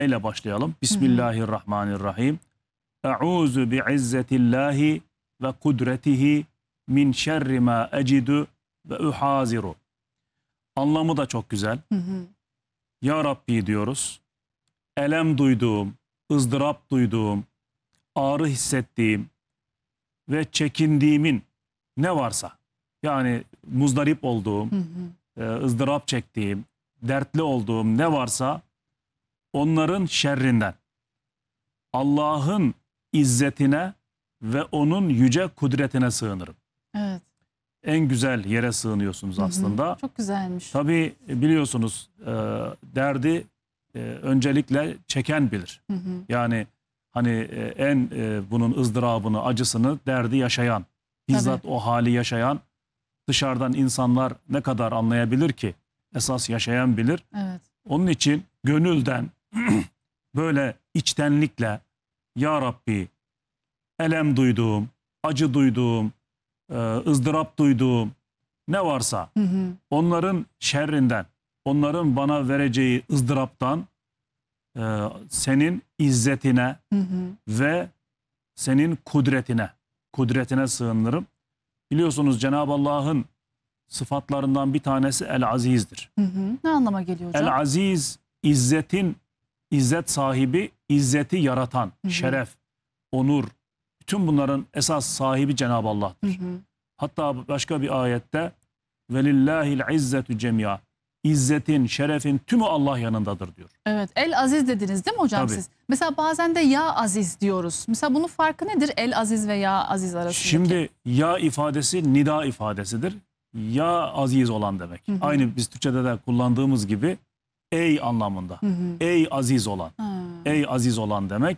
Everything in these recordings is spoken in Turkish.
ile başlayalım. Bismillahirrahmanirrahim. Eûzu bi'izzetillahi ve kudretihi min şerri ma ecidu ve uhaziru. Anlamı da çok güzel. Ya Rabbi diyoruz. Elem duyduğum, ızdırap duyduğum, ağrı hissettiğim ve çekindiğimin ne varsa, yani muzdarip olduğum, ızdırap çektiğim, dertli olduğum ne varsa onların şerrinden, Allah'ın izzetine ve onun yüce kudretine sığınırım. Evet. En güzel yere sığınıyorsunuz aslında. Çok güzelmiş. Tabii biliyorsunuz derdi öncelikle çeken bilir. Yani hani bunun ızdırabını, acısını, derdi yaşayan, bizzat o hali yaşayan, dışarıdan insanlar ne kadar anlayabilir ki? Esas yaşayan bilir. Evet. Onun için gönülden böyle içtenlikle Ya Rabbi, elem duyduğum, acı duyduğum, ızdırap duyduğum ne varsa onların şerrinden, onların bana vereceği ızdıraptan senin izzetine ve senin kudretine sığınırım. Biliyorsunuz Cenab-ı Allah'ın sıfatlarından bir tanesi El-Aziz'dir. Ne anlama geliyor hocam? El-Aziz, izzet sahibi, izzeti yaratan, şeref, onur, bütün bunların esas sahibi Cenab-ı Allah'tır. Hatta başka bir ayette velillahil izzetu cemia, İzzetin, şerefin tümü Allah yanındadır diyor. Evet. El Aziz dediniz değil mi hocam siz? Mesela bazen de Ya Aziz diyoruz. Mesela bunun farkı nedir El Aziz ve Ya Aziz arasındaki? Şimdi ya ifadesi nida ifadesidir. Ya aziz olan demek. Aynı biz Türkçe'de de kullandığımız gibi ey anlamında. Ey aziz olan. Ey aziz olan demek.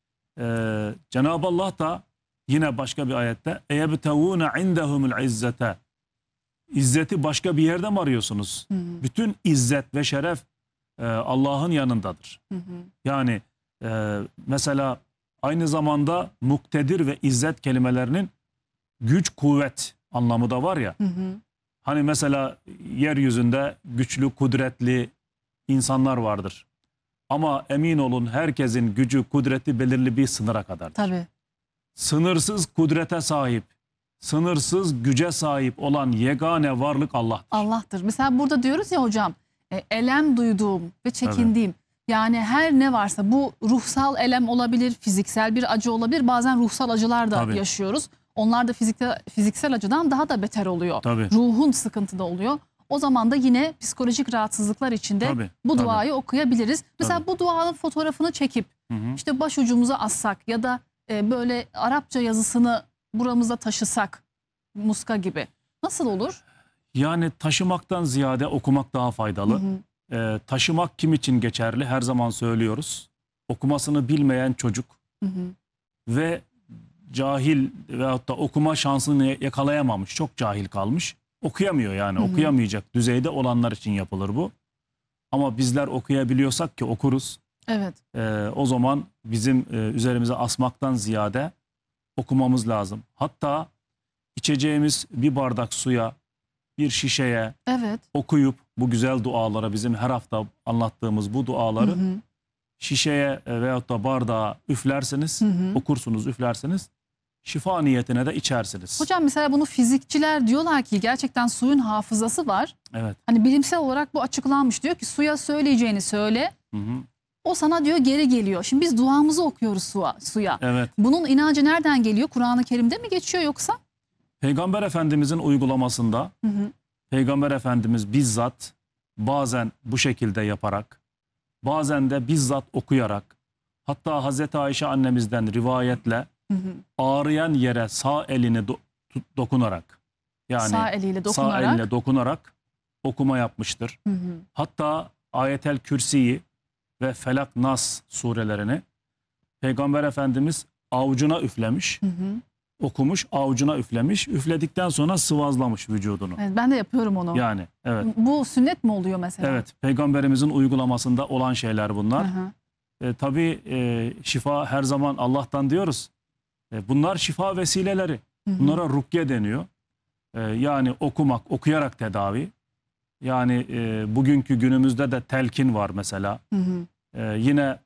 Cenab-ı Allah da yine başka bir ayette eyebtevûne indehumul izzete. İzzeti başka bir yerde mi arıyorsunuz? Bütün izzet ve şeref Allah'ın yanındadır. Yani mesela aynı zamanda muktedir ve izzet kelimelerinin güç, kuvvet anlamı da var ya. Hani mesela yeryüzünde güçlü, kudretli insanlar vardır. Ama emin olun herkesin gücü, kudreti belirli bir sınıra kadardır. Tabii. Sınırsız kudrete sahip, sınırsız güce sahip olan yegane varlık Allah'tır. Allah'tır. Mesela burada diyoruz ya hocam, elem duyduğum ve çekindiğim. Yani her ne varsa bu ruhsal elem olabilir, fiziksel bir acı olabilir. Bazen ruhsal acılar da yaşıyoruz. Onlar da fiziksel acıdan daha da beter oluyor. Ruhun sıkıntıda oluyor. O zaman da yine psikolojik rahatsızlıklar içinde bu duayı okuyabiliriz. Mesela bu duanın fotoğrafını çekip işte başucumuza assak ya da böyle Arapça yazısını buramıza taşısak, muska gibi nasıl olur? Yani taşımaktan ziyade okumak daha faydalı. Taşımak kim için geçerli? Her zaman söylüyoruz. Okumasını bilmeyen çocuk ve cahil veyahut da okuma şansını yakalayamamış, çok cahil kalmış. Okuyamıyor yani, okuyamayacak düzeyde olanlar için yapılır bu. Ama bizler okuyabiliyorsak ki okuruz. Evet. O zaman bizim üzerimize asmaktan ziyade okumamız lazım. Hatta içeceğimiz bir bardak suya, bir şişeye okuyup bu güzel dualara, bizim her hafta anlattığımız bu duaları şişeye veyahut da bardağa üflersiniz, okursunuz, üflersiniz. Şifa niyetine de içersiniz. Hocam mesela bunu fizikçiler diyorlar ki gerçekten suyun hafızası var. Evet. Hani bilimsel olarak bu açıklanmış. Diyor ki suya söyleyeceğini söyle. O sana diyor geri geliyor. Şimdi biz duamızı okuyoruz suya. Evet. Bunun inancı nereden geliyor? Kur'an-ı Kerim'de mi geçiyor yoksa? Peygamber Efendimizin uygulamasında Peygamber Efendimiz bizzat bazen bu şekilde yaparak, bazen de bizzat okuyarak, hatta Hazreti Ayşe annemizden rivayetle ağrıyan yere sağ elini dokunarak, yani sağ eliyle dokunarak, sağ eline dokunarak okuma yapmıştır. Hatta Ayetel Kürsi'yi ve Felak Nas surelerini Peygamber Efendimiz avucuna üflemiş, okumuş, avucuna üflemiş, üfledikten sonra sıvazlamış vücudunu. Evet, ben de yapıyorum onu. Yani evet. Bu sünnet mi oluyor mesela? Evet, Peygamberimizin uygulamasında olan şeyler bunlar. Tabii şifa her zaman Allah'tan diyoruz. Bunlar şifa vesileleri. Bunlara rukye deniyor. Yani okumak, okuyarak tedavi. Yani bugünkü günümüzde de telkin var mesela. Yine